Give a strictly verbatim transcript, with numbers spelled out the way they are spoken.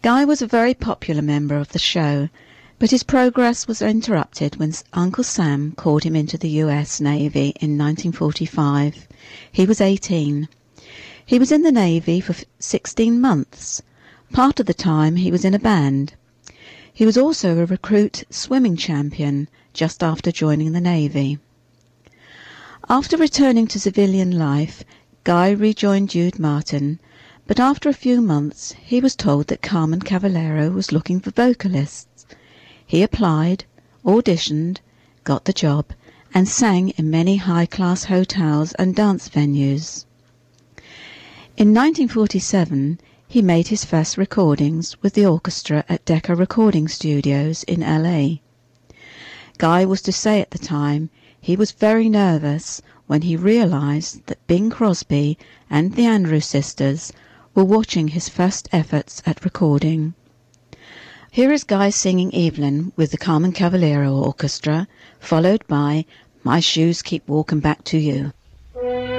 Guy was a very popular member of the show, but his progress was interrupted when Uncle Sam called him into the U S Navy in nineteen forty-five. He was eighteen. He was in the Navy for sixteen months. Part of the time he was in a band. He was also a recruit swimming champion just after joining the Navy. After returning to civilian life, Guy rejoined Jude Martin, but after a few months he was told that Carmen Cavallero was looking for vocalists. He applied, auditioned, got the job, and sang in many high-class hotels and dance venues. In nineteen forty-seven, he made his first recordings with the orchestra at Decca Recording Studios in L A. Guy was to say at the time he was very nervous when he realized that Bing Crosby and the Andrews Sisters were watching his first efforts at recording. Here is Guy singing Evelyn with the Carmen Cavallero Orchestra, followed by My Shoes Keep Walking Back to You.